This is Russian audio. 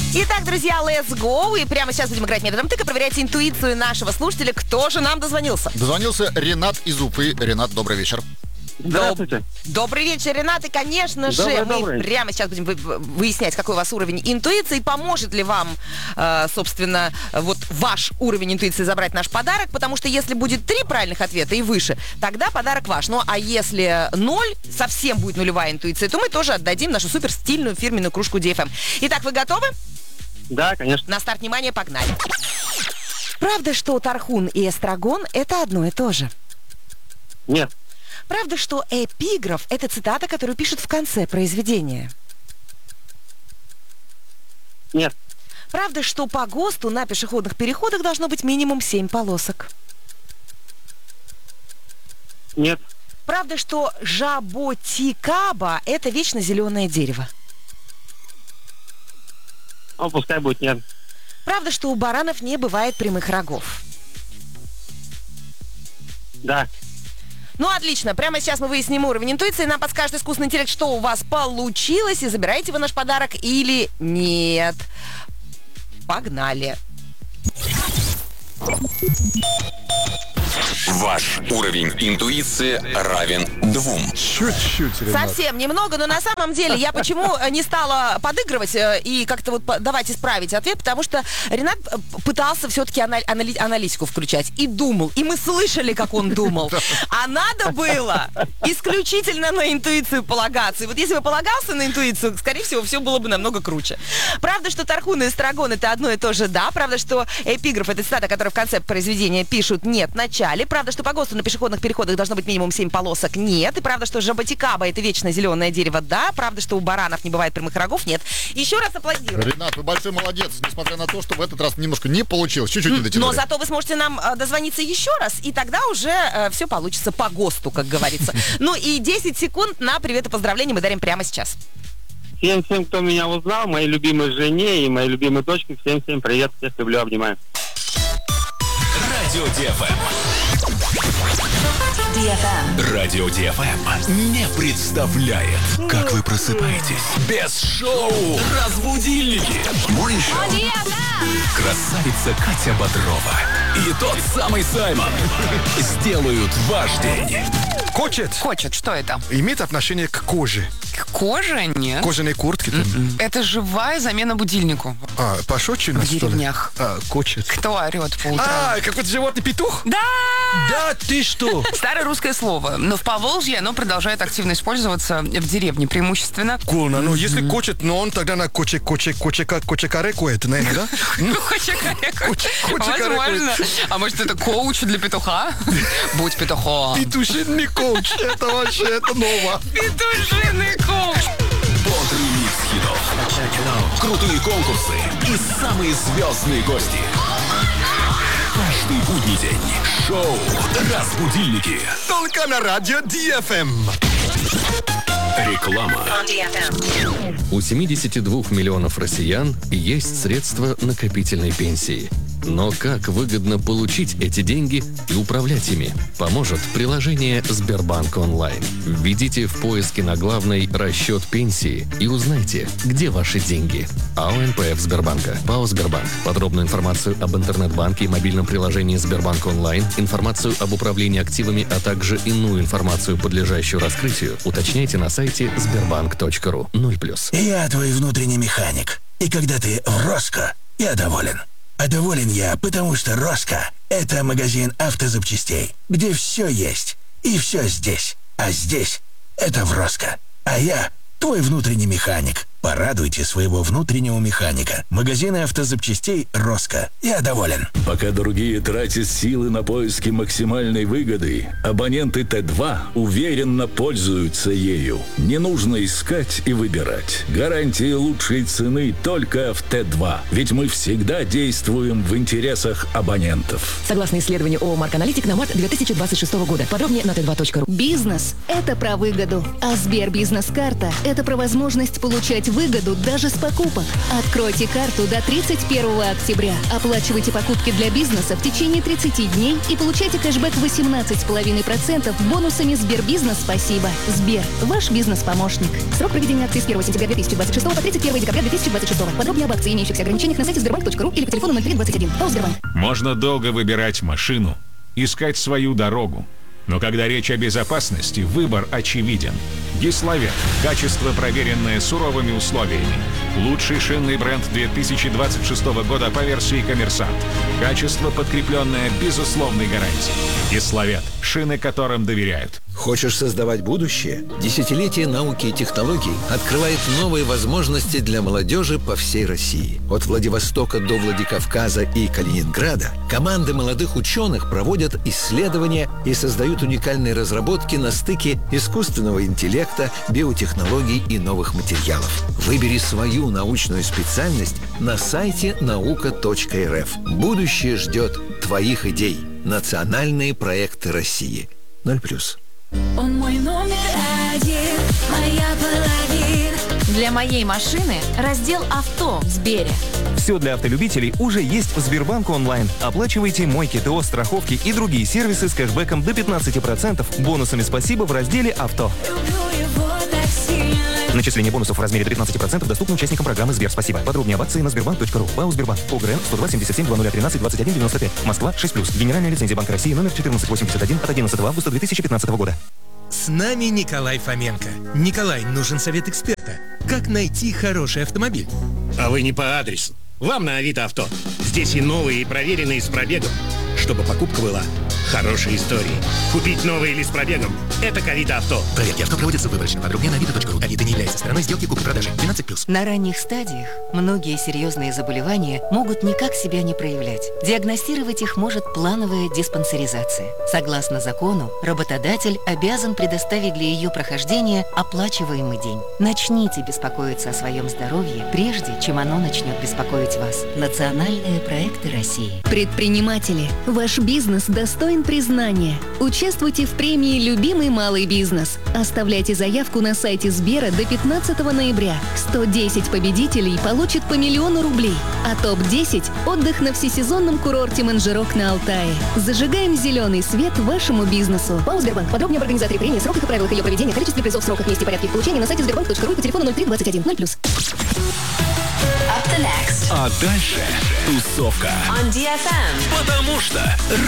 Итак, друзья, let's go. И прямо сейчас будем играть методом тыка. Проверяйте интуицию нашего слушателя. Кто же нам дозвонился? Дозвонился Ренат из Уфы. Ренат, добрый вечер. Здравствуйте. Добрый вечер, Ренат. И, конечно же, мы прямо сейчас будем выяснять, какой у вас уровень интуиции. Поможет ли вам, собственно, вот ваш уровень интуиции забрать наш подарок. Потому что если будет 3 правильных ответа и выше, тогда подарок ваш. Ну, а если 0, совсем будет нулевая интуиция, то мы тоже отдадим нашу супер стильную фирменную кружку DFM. Итак, вы готовы? Да, конечно. На старт, внимание, погнали. Правда, что тархун и эстрагон – это одно и то же? Нет. Правда, что эпиграф – это цитата, которую пишут в конце произведения? Нет. Правда, что по ГОСТу на пешеходных переходах должно быть минимум 7 полосок? Нет. Правда, что жаботикаба – это вечно зеленое дерево? Ну, пускай будет нет. Правда, что у баранов не бывает прямых рогов? Да. Ну, отлично. Прямо сейчас мы выясним уровень интуиции. Нам подскажет искусственный интеллект, что у вас получилось. И забираете вы наш подарок или нет. Погнали. Ваш уровень интуиции равен 2. Чуть-чуть, Ренат. Совсем немного, но на самом деле я почему не стала подыгрывать и как-то вот давать исправить ответ, потому что Ренат пытался все-таки аналитику включать и думал, и мы слышали, как он думал. А надо было исключительно на интуицию полагаться. И вот если бы полагался на интуицию, скорее всего, все было бы намного круче. Правда, что тархун и эстрагон это одно и то же, да. Правда, что эпиграф это цитата, которую в конце произведения пишут нет в начале. Правда, что по ГОСТу на пешеходных переходах должно быть минимум 7 полосок? Нет. И правда, что жаботикаба это вечно зеленое дерево? Да. Правда, что у баранов не бывает прямых рогов? Нет. Еще раз аплодирую. Ренат, вы большой молодец, несмотря на то, что в этот раз немножко не получилось, чуть-чуть не дотянули. Но зато вы сможете нам дозвониться еще раз, и тогда уже все получится по ГОСТу, как говорится. Ну и 10 секунд на привет и поздравления мы дарим прямо сейчас. Всем, кто меня узнал, моей любимой жене и моей любимой дочке, всем привет, всех люблю, обнимаю. Радио DFM. Радио DFM не представляет, как вы просыпаетесь без шоу «Разбудильники». Красавица Катя Бодрова и тот самый Саймон сделают ваш день. Кочет Хочет, что это? имеет отношение к коже. Кожа? Нет. Кожаные куртки там. Это живая замена будильнику Пошочено, в что ли? деревнях. Кочет. Кто орет по утрам? Какой-то животный петух? Да! Да ты что? Старое русское слово, но в Поволжье оно продолжает активно использоваться в деревне преимущественно. Кулно. Ну, если кочет, но он тогда на кочекаре коет, наверное, да? Возможно. А может, это коуч для петуха? Будь петухом. Петушиный коуч. Это вообще, это ново. Петушиный коуч. Бодрый микс хитов, крутые конкурсы и самые звездные гости. Каждый будний день шоу «Разбудильники». Только на радио DFM. Реклама. У 72 миллионов россиян есть средства накопительной пенсии. Но как выгодно получить эти деньги и управлять ими? Поможет приложение «Сбербанк онлайн». Введите в поиске на главной «Расчет пенсии» и узнайте, где ваши деньги. АО НПФ Сбербанка. ПАО Сбербанк. Подробную информацию об интернет-банке и мобильном приложении «Сбербанк онлайн», информацию об управлении активами, а также иную информацию, подлежащую раскрытию, уточняйте на сайте sberbank.ru. 0+. Я твой внутренний механик. И когда ты в Роско, я доволен. А доволен я, потому что Роско – это магазин автозапчастей, где все есть и все здесь. А здесь – это в Роско. А я твой внутренний механик. Порадуйте своего внутреннего механика. Магазины автозапчастей «Роско». Я доволен. Пока другие тратят силы на поиски максимальной выгоды, абоненты Т2 уверенно пользуются ею. Не нужно искать и выбирать. Гарантии лучшей цены только в Т2. Ведь мы всегда действуем в интересах абонентов. Согласно исследованию ООО «Марк Аналитик» на март 2026 года. Подробнее на t2.ru. Бизнес – это про выгоду. А Сбербизнес-карта – это про возможность получать выгоду даже с покупок. Откройте карту до 31 октября. Оплачивайте покупки для бизнеса в течение 30 дней и получайте кэшбэк 18,5% бонусами Сбербизнес «Спасибо». Сбер – ваш бизнес-помощник. Срок проведения акции с 1 сентября 2026 по 31 декабря 2026. Подробнее об акции и имеющихся ограничениях на сайте sberbank.ru или по телефону 0321. ПАО «Сбербанк». Можно долго выбирать машину, искать свою дорогу. Но когда речь о безопасности, выбор очевиден. Гиславет. Качество, проверенное суровыми условиями. Лучший шинный бренд 2026 года по версии «Коммерсант». Качество, подкрепленное безусловной гарантией. Гиславет. Шины, которым доверяют. Хочешь создавать будущее? Десятилетие науки и технологий открывает новые возможности для молодежи по всей России. От Владивостока до Владикавказа и Калининграда команды молодых ученых проводят исследования и создают уникальные разработки на стыке искусственного интеллекта, биотехнологий и новых материалов. Выбери свою научную специальность на сайте nauka.rf. Будущее ждет твоих идей. Национальные проекты России. 0+. Он мой номер один, моя половина. Для моей машины раздел «Авто» в Сбере. Все для автолюбителей уже есть в Сбербанк онлайн. Оплачивайте мойки, ТО, страховки и другие сервисы с кэшбэком до 15%, бонусами «Спасибо» в разделе «Авто». Начисление бонусов в размере до 15% доступно участникам программы «Сбер Спасибо». Подробнее об акции на sberbank.ru. ПАО «Сбербанк». ОГРН 102-77-0013-21-95. Москва, 6+. Генеральная лицензия Банка России номер 1481 от 11 августа 2015 года. С нами Николай Фоменко. Николай, нужен совет эксперта. Как найти хороший автомобиль? А вы не по адресу. Вам на Авито Авто. Здесь и новые, и проверенные с пробегом. Чтобы покупка была хорошей историей. Купить новый или с пробегом – это к Авито Авто. Проверки авто проводятся выборочно. Подробнее на avito.ru. Авито не является стороной сделки купли-продажи. 12+. На ранних стадиях многие серьезные заболевания могут никак себя не проявлять. Диагностировать их может плановая диспансеризация. Согласно закону, работодатель обязан предоставить для ее прохождения оплачиваемый день. Начните беспокоиться о своем здоровье, прежде чем оно начнет беспокоить вас. Национальные проекты России. Предприниматели, ваш бизнес достоин признания. Участвуйте в премии «Любимый малый бизнес». Оставляйте заявку на сайте Сбера до 15 ноября. 110 победителей получат по 1 000 000 рублей. А топ-10 – отдых на всесезонном курорте Манжирок на Алтае. Зажигаем зеленый свет вашему бизнесу. ПАО «Сбербанк». Подробнее об организаторе премии, сроках и правилах ее проведения, количестве призов, сроках, месте и порядке их получения на сайте sberbank.ru и по телефону 0321 0+. А дальше тусовка. On DFM. Потому что